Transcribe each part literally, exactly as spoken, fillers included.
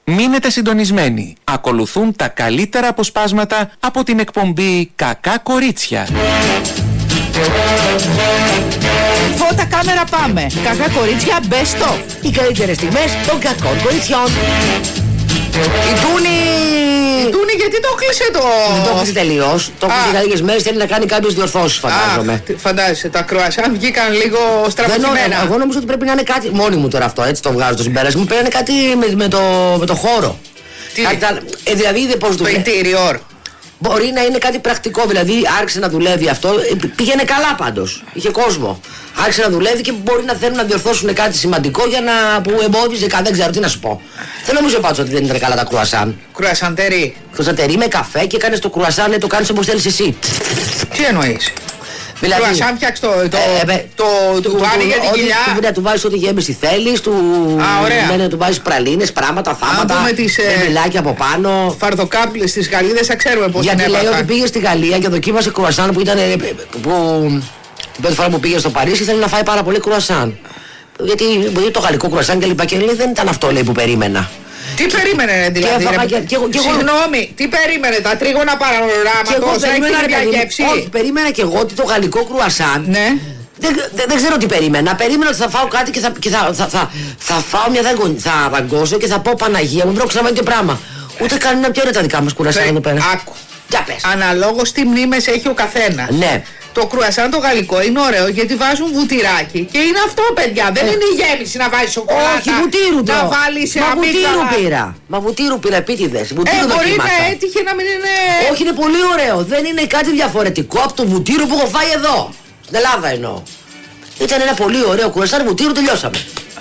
Μείνετε συντονισμένοι. Ακολουθούν τα καλύτερα αποσπάσματα από την εκπομπή «Κακά Κορίτσια». Φώτα, κάμερα, πάμε. Κακά Κορίτσια, best of. Οι καλύτερες στιγμές των κακών κοριτσιών. Η Τούνη... Η Τούνη γιατί το κλείσε το... Δεν το κλείσε τελείως. Το κλείσε για λίγες μέρες, θέλει να κάνει κάποιες διορθώσεις, φαντάζομαι. Α, φαντάζεσαι, τα κρουασάν βγήκαν λίγο στραβωθυμένα. Εγώ νομίζω ότι πρέπει να είναι κάτι... Μόνοι μου τώρα αυτό, έτσι το βγάζω το συμπέρασμα. Πρέπει να είναι κάτι με, με, το, με το χώρο. Τι? Κάτι, ε, δηλαδή, δεν πώς το δουλεύει. interior. Μπορεί να είναι κάτι πρακτικό, δηλαδή άρχισε να δουλεύει αυτό. Πήγαινε καλά πάντως. Είχε κόσμο. Άρχισε να δουλεύει και μπορεί να θέλουν να διορθώσουν κάτι σημαντικό για να που εμπόδιζε κάτι. Δεν ξέρω τι να σου πω. Δεν νομίζω πάντως ότι δεν ήταν καλά τα κρουασάν. Κρουασαντερί. Κρουασαντερί με καφέ και έκανε το κρουασάν, το κάνει όπως θέλεις εσύ. Τι εννοείς? Δηλαδή, κρουασάν φτιάξει το. Το. Ε, ε, το, το, του βάλει για την κοιλιά. Του, του, του βάζεις ό,τι γέμιση θέλεις. Του, Α, ωραία. Ναι, του βάζεις πραλίνες, πράγματα, θάματα. Με τις ε, από πάνω. Φαρδοκάπλες στις Γαλλίδες, θα ξέρουμε πώς είναι. Γιατί λέει ότι πήγε στη Γαλλία και δοκίμασε κρουασάν που ήταν. Που, την πρώτη φορά που πήγε στο Παρίσι ήθελε να φάει πάρα πολύ κρουασάν. Γιατί, γιατί το γαλλικό κρουασάν και λοιπά και λέει δεν ήταν αυτό λέει, που περίμενα. Τι περίμενε ρε, δηλαδή, και ρε, και, και, και, συγγνώμη, τι περίμενε, τα τρίγωνα παρανοράματος, έχει διαγεύση. Όχι, περίμενα και εγώ ότι το γαλλικό κρουασάν, ναι. δεν, δεν, δεν ξέρω τι περίμενα, περίμενα ότι θα φάω κάτι και θα, και θα, θα, θα, θα φάω μια δαγκο, θα δαγκώσω και θα πω Παναγία μου, πρόκειται να βάλει και πράγμα. Ούτε καν να πιω τα δικά μας κουρασάν εδώ πέρα. Άκου, αναλόγως τι μνήμες έχει ο καθένας. Ναι. Το κρουασάν το γαλλικό είναι ωραίο γιατί βάζουν βουτυράκι και είναι αυτό παιδιά, δεν ε. είναι η γέμιση να βάζεις σοκολάτα. Όχι, βουτύρου το. Να βάλεις Μα βουτύρου αμύγδαλα. πήρα. Μα βουτύρου πήρα επίτηδες. Βουτύρου ε, μπορεί δοκίμασα. να έτυχε να μην είναι... Όχι, είναι πολύ ωραίο. Δεν είναι κάτι διαφορετικό από το βουτύρου που έχω φάει εδώ. Στην Ελλάδα εννοώ. Ήταν ένα πολύ ωραίο κρουασάν βουτύρου, τελειώσαμε.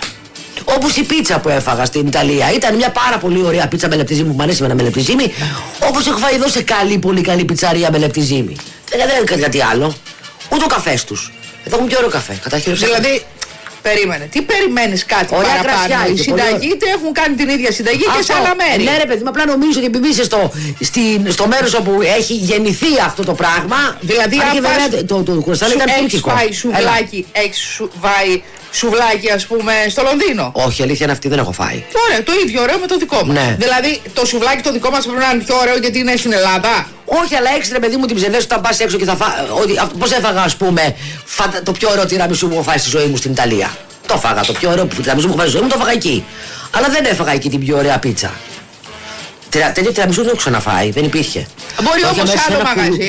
Όπως η πίτσα που έφαγα στην Ιταλία. Ήταν μια πάρα πολύ ωραία πίτσα με λεπτή ζύμη που μου αρέσει με ένα με λεπτή ζύμη. Όπως έχω φάει εδώ σε καλή, πολύ καλή πιτσαρία με λεπτή ζύμη. Δεν είναι κάτι άλλο. Ούτε ο καφές τους. Εδώ έχουν πιο ωραίο καφέ. Καταρχήν. Δηλαδή, περίμενε. Τι περιμένεις κάτι ωραία παραπάνω? Κρασιά, οι συνταγοί πολύ... έχουν κάνει την ίδια συνταγή αυτό, και σε άλλα μέρη. Ναι, ρε παιδί, μα απλά νομίζω ότι επειδή είσαι στο, στη, στο μέρος όπου έχει γεννηθεί αυτό το πράγμα. Δηλαδή, αν φας... το, το, το κρουασάν ήταν τουρκικό. Έχεις φάει σουβλάκι, έχεις φάει σουβλάκι, ας πούμε, στο Λονδίνο? Όχι, αλήθεια είναι αυτή, δεν έχω φάει. Ωραία, το ίδιο ωραίο με το δικό μας. Ναι. Δηλαδή, το σουβλάκι το δικό μας πρέπει να είναι πιο ωραίο γιατί είναι στην Ελλάδα. Όχι, αλλά έχεις ρε παιδί μου την ψευδέστηση όταν πας έξω και θα φά... Πώς έφαγα, ας πούμε, φα... το πιο ωραίο τυραμισού που έχω φάει στη ζωή μου στην Ιταλία. Το φάγα, το πιο ωραίο τυραμισού που έχω φάει στη ζωή μου, το φάγα εκεί. Αλλά δεν έφαγα εκεί την πιο ωραία πίτσα. Τέτοιο τυραμισού δεν έχω ξαναφάει, δεν υπήρχε. Μπορεί όμως άλλο μαγαζί.